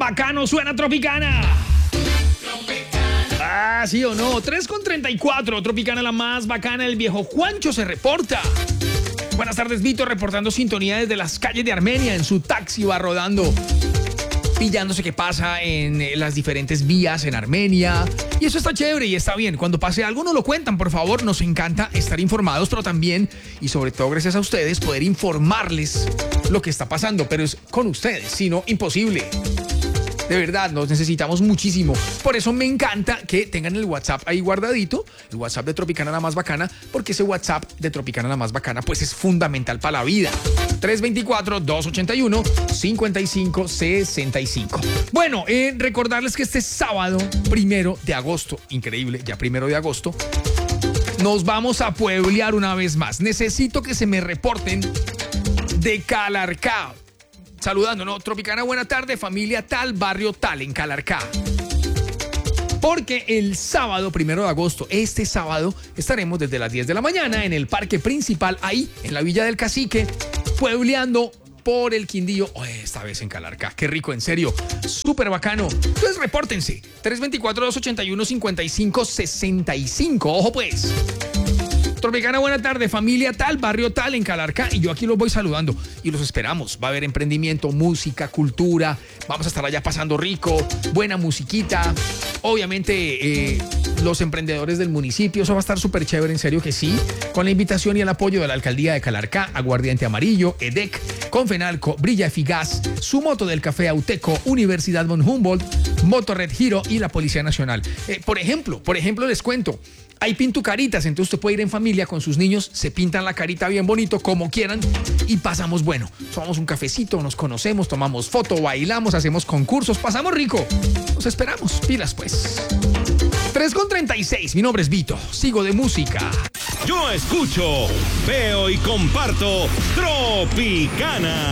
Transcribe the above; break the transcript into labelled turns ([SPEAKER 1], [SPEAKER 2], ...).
[SPEAKER 1] bacano suena Tropicana. Ah, ¿sí o no? 3:34, Tropicana la más bacana. El viejo Juancho se reporta. Buenas tardes, Vito, reportando sintonía desde las calles de Armenia. En su taxi va rodando, pillándose qué pasa en las diferentes vías en Armenia. Y eso está chévere y está bien. Cuando pase algo nos lo cuentan, por favor. Nos encanta estar informados, pero también, y sobre todo gracias a ustedes, poder informarles lo que está pasando. Pero es con ustedes, si no, imposible. De verdad, nos necesitamos muchísimo. Por eso me encanta que tengan el WhatsApp ahí guardadito, el WhatsApp de Tropicana la más bacana, porque ese WhatsApp de Tropicana la más bacana pues es fundamental para la vida. 324-281-5565. Bueno, recordarles que este sábado 1 de agosto, increíble, ya 1 de agosto, nos vamos a pueblear una vez más. Necesito que se me reporten de Calarcá. Saludando, ¿no? Tropicana, buena tarde, familia tal, barrio tal, en Calarcá. Porque el sábado 1 de agosto, este sábado, estaremos desde las 10 de la mañana en el parque principal, ahí, en la Villa del Cacique, puebleando por el Quindío, esta vez en Calarcá. Qué rico, en serio, súper bacano. Entonces, repórtense, 324-281-5565. Ojo, pues. Tropicana, buena tarde, familia tal, barrio tal, en Calarcá, y yo aquí los voy saludando y los esperamos. Va a haber emprendimiento, música, cultura, vamos a estar allá pasando rico, buena musiquita, obviamente los emprendedores del municipio, eso va a estar súper chévere, en serio que sí, con la invitación y el apoyo de la Alcaldía de Calarcá, Aguardiente Amarillo, EDEC, Confenalco, Brilla Eficaz, Su Moto del Café Auteco, Universidad von Humboldt, Moto Red Giro y la Policía Nacional. Por ejemplo, les cuento, hay pintucaritas, entonces usted puede ir en familia con sus niños, se pintan la carita bien bonito, como quieran, y pasamos bueno. Tomamos un cafecito, nos conocemos, tomamos foto, bailamos, hacemos concursos, pasamos rico. Los esperamos, pilas pues. 3:36, mi nombre es Vito, sigo de música.
[SPEAKER 2] Yo escucho, veo y comparto Tropicana.